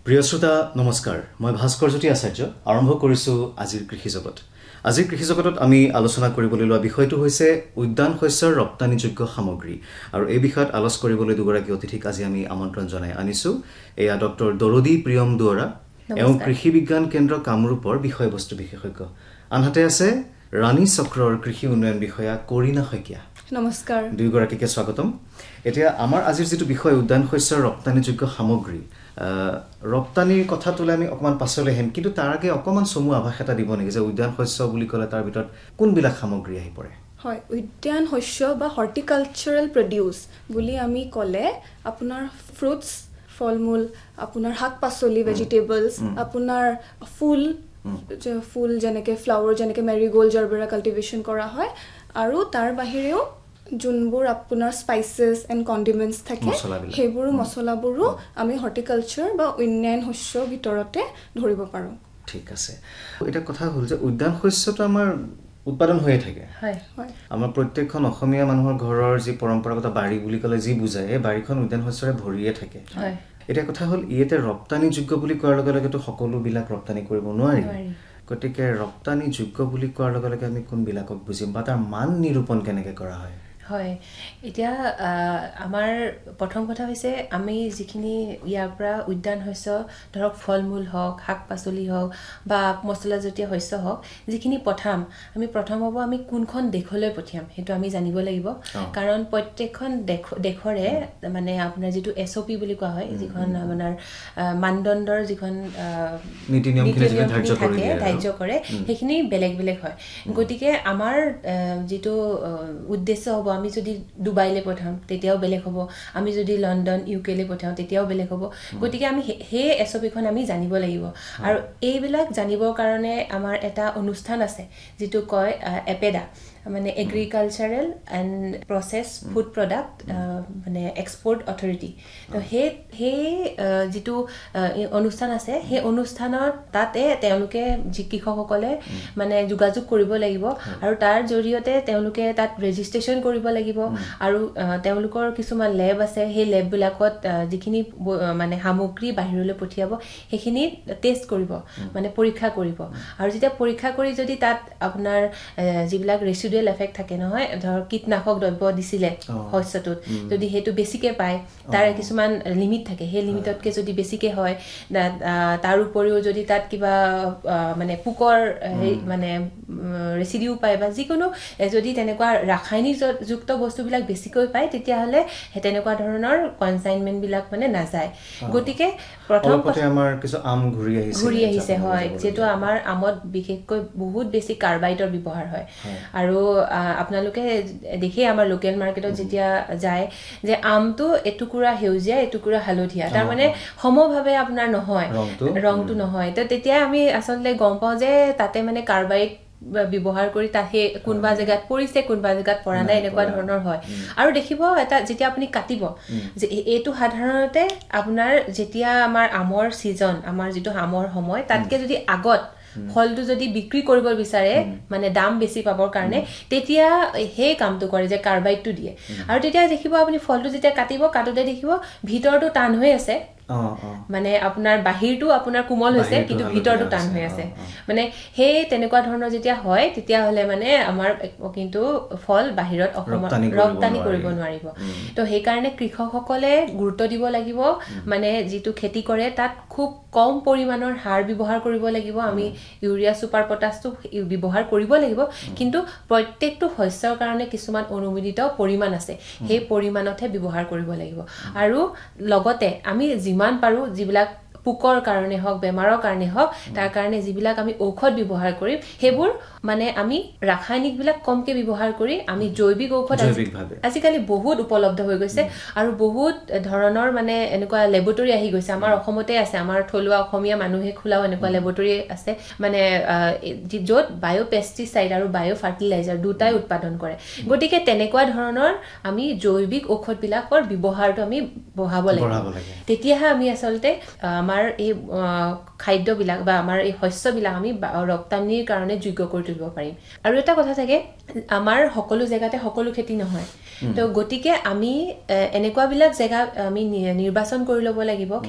প্ৰিয় শ্ৰোতা নমস্কাৰ মই ভাস্কৰ জ্যোতি আচাৰ্য আৰম্ভ কৰিছো আজিৰ কৃষি জগত আজিৰ কৃষি জগতত আমি আলোচনা কৰিবলৈ লোৱা বিষয়টো হৈছে উদ্যান শস্যৰ ৰপ্তানিযোগ্য সামগ্ৰী আৰু এই বিষয়ত আলোচনা কৰিবলৈ দুগৰাকী অতিথিক আজি আমি আমন্ত্ৰণ জনাই আনিছো এয়া ডক্টৰ দৰদী প্ৰিয়ম দুৱৰা এওঁ কৃষি বিজ্ঞান কেন্দ্ৰ কামৰূপৰ বিষয়বস্তু বিশেষজ্ঞ আনহাতে আছে ৰাণী চক্ৰৰ কৃষি উন্নয়ন বিষয়া কৰিনা শইকীয়া নমস্কাৰ দুইগৰাকীকে স্বাগতম এতিয়া আমাৰ আজিৰ যেটো বিষয় উদ্যান শস্যৰ ৰপ্তানিযোগ্য সামগ্ৰী ৰপ্তানিৰ কথা তুলে আমি অকমান পাছলৈ হেম কিন্তু তাৰ আগে অকমান সমু আভাস এটা দিব নেকি যে উদ্যান শস্য বুলি ক'লে তাৰ ভিতৰত কোনবিলাক সামগ্ৰী আহি পৰে হয় উদ্যান শস্য বা হৰ্টিকালচাৰেল প্ৰডিউস বুলি আমি ক'লে আপোনাৰ ফ্ৰুটস ফলমূল আপোনাৰ শাক-পাচলি ভেজিটেবলস আপোনাৰ ফুল যেনেকে ফ্লাৱাৰ যেনেকে মেৰিগোল্ড জাৰবেৰা কাল্টিভেশ্যন কৰা হয় আৰু তাৰ বাহিৰেও যোনবোৰ আপোনাৰ স্পাইচেছ এণ্ড কণ্ডিমেণ্টছ থাকে সেইবোৰ মছলাবোৰো আমি হৰ্টিকালচাৰ বা উদ্যান শস্যৰ ভিতৰতে ধৰিব পাৰোঁ ঠিক আছে এটা কথা হ'ল যে উদ্যান শস্যটো আমাৰ উৎপাদন হৈয়ে থাকে হয় হয় আমাৰ প্ৰত্যেকখন অসমীয়া মানুহৰ ঘৰৰ যি পৰম্পৰাগত বাৰী বুলি ক'লে যি বুজায় এই বাৰীখন উদ্যান শস্যৰে ভৰিয়ে থাকে হয় এটা কথা হ'ল ইয়েতে ৰপ্তানিযোগ্য বুলি কোৱাৰ লগে লগেতো সকলোবিলাক ৰপ্তানি কৰিব নোৱাৰি গতিকে ৰপ্তানিযোগ্য বুলি কোৱাৰ লগে লগে আমি কোনবিলাকক বুজিম বা তাৰ মান নিৰূপণ কেনেকৈ কৰা হয় হয় এতিয়া আমাৰ প্ৰথম কথা হৈছে আমি যিখিনি ইয়াৰ পৰা উদ্যান শস্য ধৰক ফলমূল হওক শাক-পাচলি হওক বা মছলাজাতীয় শস্য হওক যিখিনি পঠাম আমি প্ৰথম হ'ব আমি কোনখন দেশলৈ পঠিয়াম সেইটো আমি জানিব লাগিব কাৰণ প্ৰত্যেকখন দেশৰে মানে আপোনাৰ যেটো এসঅপি বুলি কোৱা হয় যিখন আপোনাৰ মানদণ্ডৰ যিখন নীতি নিয়মখিনি ধাৰ্য কৰে সেইখিনি বেলেগ বেলেগ হয় গতিকে আমাৰ যেটো উদ্দেশ্য হ'ব আমি যদি দুবাইলে পঠাম তেতিয়াও বেলেগ হ'ব আমি যদি লণ্ডন ইউকেলে পঠাম তেতিয়াও বেলেগ হ'ব গতিকে আমি হে এসপিখন আমি জানিব লাগিব আৰু এইবিলাক জানিবৰ কাৰণে আমাৰ এটা অনুষ্ঠান আছে যেটো কয় এপেডা মানে agricultural and process food product মানে এক্সপোৰ্ট অথৰিটি তো হে যেটো অনুষ্ঠান আছে হে অনুষ্ঠানত তাতে তেওঁলোকে যি কৃষকসকলে মানে যোগাযোগ কৰিব লাগিব আৰু তাৰ জৰিয়তে তেওঁলোকে তাত ৰেজিষ্ট্ৰেচন কৰিব লাগিব আৰু তেওঁলোকৰ কিছুমান ল্যাব আছে হে ল্যাববিলাকত যিখিনি মানে সামগ্ৰী বাহিৰলৈ পঠিয়াব সেইখিনি টেষ্ট কৰিব মানে পৰীক্ষা কৰিব আৰু যেতিয়া পৰীক্ষা কৰি যদি তাত আপোনাৰ যিবিলাক ৰেচিডুৱেল এফেক্ট থাকে নহয় ধৰ কীটনাশক দ্ৰব্য দিছিলে শস্যটোত যদি হেতু বেছিকে পায় তাৰ কিছুমান লিমিট থাকে হে লিমিটতকে যদি বেছিকে হয় তাৰ উপৰিও যদি তাত কিবা মানে পোকৰ মানে ৰেচিডিউ পায় বা যিকোনো যদি তেনেকুৱা ৰাসায়নিক যুক্ত বস্তুবিলাক বেছিকৈ পায় তেতিয়া হলে তেনেকুৱা ধৰণৰ কনসাইনমেন্ট বিলাক মানে নাযায় গতিকে প্ৰথম কথা আমাৰ কিছু আম ঘুৰি আহিছে হয় যেটো আমাৰ আমত বিশেষকৈ বহুত বেছি কাৰ্বাইডৰ ব্যৱহাৰ হয় আৰু আপোনালোকে দেখি আমাৰ লোকেল মাৰ্কেটত যেতিয়া যায় যে আমটো এটুকুৰা হেউজিয়া এটুকুৰা হালধীয়া তাৰ মানে সমভাৱে আপোনাৰ নহয় ৰংটো নহয় তো তেতিয়া আমি আসলে গম পাওঁ যে তাতে মানে কাৰ্বাইড ব্যৱহাৰ কৰি তাহে কোনবা জায়গাত পৰিছে কোনবা জায়গাত পৰা নাই এনেকুৱা ধৰণৰ হয় আৰু দেখিব এটা যেতিয়া আপুনি কাটিব যে এটো সাধাৰণতে আপোনাৰ যেতিয়া আমাৰ আমৰ সিজন আমাৰ যেটো আমৰ সময় তাতকে যদি আগত ফলটো যদি বিক্ৰী কৰিব বিচাৰে মানে দাম বেছি পাবৰ কাৰণে তেতিয়া হে কামটো কৰে যে কাৰ্বাইডটো দিয়ে আৰু তেতিয়া দেখিব আপুনি ফলটো যেতিয়া কাটোতে দেখিব ভিতৰটো টান হৈ আছে মানে আপোনাৰ বাহিৰটো আপোনাৰ কোমল হৈছে কিন্তু ভিতৰটো টান হৈ আছে মানে হে তেনেকুৱা ধৰণৰ যেতিয়া হয় তেতিয়া হলে মানে আমাৰ কিন্তু ফল বাহিৰত ৰপ্তানি কৰিব নোৱাৰিব তো সেই কাৰণে কৃষকসকলে গুৰুত্ব দিব লাগিব মানে যেটো খেতি কৰে তাত খুব কম পৰিমাণৰ সাৰ ব্যৱহাৰ কৰিব লাগিব আমি ইউৰিয়া সুপাৰ পটাছটো ব্যৱহাৰ কৰিব লাগিব কিন্তু প্ৰত্যেকটো শস্যৰ কাৰণে কিছুমান অনুমোদিত পৰিমাণ আছে সেই পৰিমাণতহে ব্যৱহাৰ কৰিব লাগিব আৰু লগতে আমি যিমান পাৰো যিবিলাক পোকৰ কাৰণে হওক বেমাৰৰ কাৰণে হওক তাৰ কাৰণে যিবিলাক আমি ঔষধ ব্যৱহাৰ কৰিম হেবোৰ মানে আমি ৰাসায়নিক বিলাক কমকে ব্যৱহাৰ কৰি আমি জৈৱিক ঔষধ আজিকালি বহুত উপলব্ধ হৈ গৈছে আৰু বহুত ধৰণৰ মানে এনেকুৱা ল্যাবৰেটৰী আহি গৈছে আমাৰ অসমতে আছে আমাৰ থলুৱা অসমীয়া মানুহে খোলাও এনেকুৱা ল্যাবৰেটৰী আছে মানে য'ত বায়োপেষ্টিসাইড আৰু বায়ো ফাৰ্টিলাইজাৰ দুটাই উৎপাদন কৰে গতিকে তেনেকুৱা ধৰণৰ আমি জৈৱিক ঔষধ বিলাকৰ ব্যৱহাৰটো আমি বঢ়াব লাগিব তেতিয়াহে আমি আসলতে আমাৰ এই খাদ্যবিলাক বা আমাৰ এই শস্যবিলাক আমি ৰপ্তানিৰ কাৰণে যোগ্য কৰি তুলিব পাৰিম আৰু এটা কথা থাকে আমাৰ সকলো জায়গাতে সকলো খেতি নহয় তো গতিকে আমি এনেকুৱা বিলাক জায়গা আমি নিৰ্বাচন কৰি ল'ব লাগিব